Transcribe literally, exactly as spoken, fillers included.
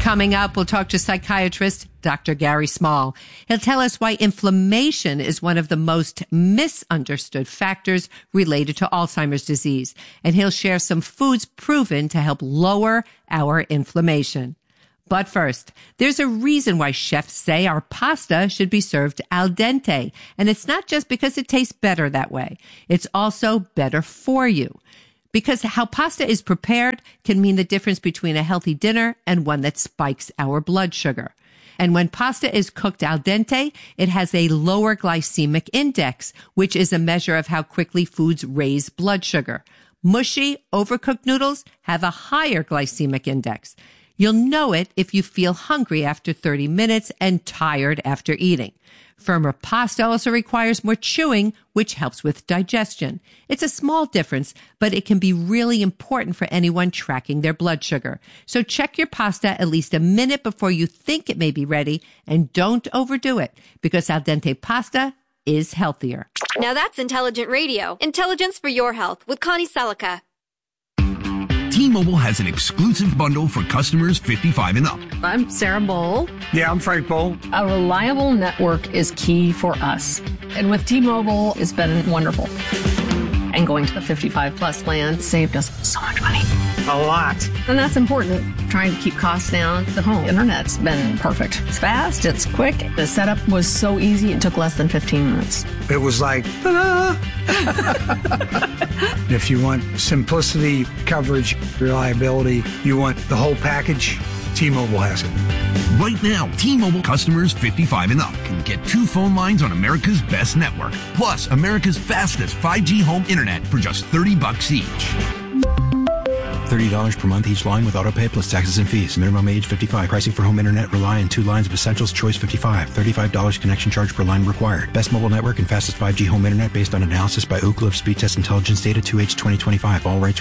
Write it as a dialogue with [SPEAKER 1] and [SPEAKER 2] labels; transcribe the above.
[SPEAKER 1] Coming up, we'll talk to psychiatrist Doctor Gary Small. He'll tell us why inflammation is one of the most misunderstood factors related to Alzheimer's disease. And he'll share some foods proven to help lower our inflammation. But first, there's a reason why chefs say our pasta should be served al dente. And it's not just because it tastes better that way. It's also better for you. Because how pasta is prepared can mean the difference between a healthy dinner and one that spikes our blood sugar. And when pasta is cooked al dente, it has a lower glycemic index, which is a measure of how quickly foods raise blood sugar. Mushy, overcooked noodles have a higher glycemic index. You'll know it if you feel hungry after thirty minutes and tired after eating. Firmer pasta also requires more chewing, which helps with digestion. It's a small difference, but it can be really important for anyone tracking their blood sugar. So check your pasta at least a minute before you think it may be ready, and don't overdo it, because al dente pasta is healthier.
[SPEAKER 2] Now that's intelligent radio. Intelligence for your health with Connie Selica.
[SPEAKER 3] T-Mobile has an exclusive bundle for customers fifty-five and up.
[SPEAKER 4] I'm Sarah Bowl.
[SPEAKER 5] Yeah, I'm Frank Bowl.
[SPEAKER 4] A reliable network is key for us. And with T-Mobile, it's been wonderful. And going to the fifty-five plus plan saved us so much money.
[SPEAKER 5] A lot.
[SPEAKER 4] And that's important. Trying to keep costs down. The home internet's been perfect. It's fast, it's quick. The setup was so easy, it took less than fifteen minutes.
[SPEAKER 5] It was like, ta-da! If you want simplicity, coverage, reliability, you want the whole package, T-Mobile has it.
[SPEAKER 3] Right now, T-Mobile customers fifty-five and up can get two phone lines on America's best network, plus America's fastest five G home internet for just thirty bucks each.
[SPEAKER 6] thirty dollars per month each line with autopay plus taxes and fees. Minimum age fifty-five. Pricing for home internet rely on two lines of Essentials Choice fifty-five. thirty-five dollars connection charge per line required. Best mobile network and fastest five G home internet based on analysis by Ookla of Speed Test Intelligence Data two H twenty twenty-five. All rates